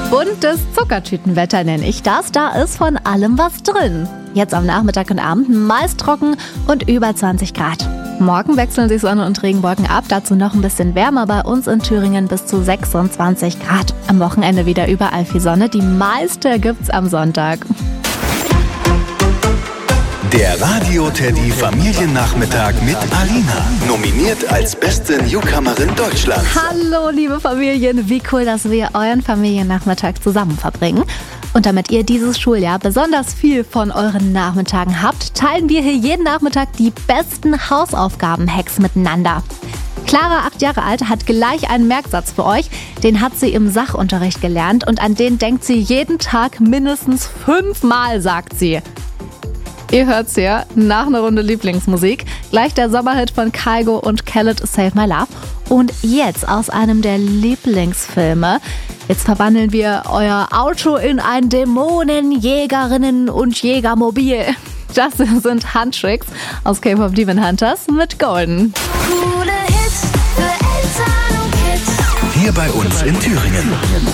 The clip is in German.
Buntes Zuckertütenwetter nenne ich das. Da ist von allem was drin. Jetzt am Nachmittag und Abend meist trocken und über 20 Grad. Morgen wechseln sich Sonne und Regenwolken ab. Dazu noch ein bisschen wärmer, bei uns in Thüringen bis zu 26 Grad. Am Wochenende wieder überall viel Sonne. Die meiste gibt's am Sonntag. Der Radio-Teddy Familiennachmittag mit Alina. Nominiert als beste Newcomerin Deutschlands. Hallo liebe Familien, wie cool, dass wir euren Familiennachmittag zusammen verbringen. Und damit ihr dieses Schuljahr besonders viel von euren Nachmittagen habt, teilen wir hier jeden Nachmittag die besten Hausaufgaben-Hacks miteinander. Clara, 8 Jahre alt, hat gleich einen Merksatz für euch. Den hat sie im Sachunterricht gelernt und an den denkt sie jeden Tag mindestens 5-mal, sagt sie. Ihr hört's ja, nach einer Runde Lieblingsmusik. Gleich der Sommerhit von Kygo und Khaled, Save My Love. Und jetzt aus einem der Lieblingsfilme. Jetzt verwandeln wir euer Auto in ein Dämonenjägerinnen- und Jägermobil. Das sind Handtricks aus K-Pop Demon Hunters mit Golden. Coole Hits für Eltern und Kids. Hier bei uns in Thüringen.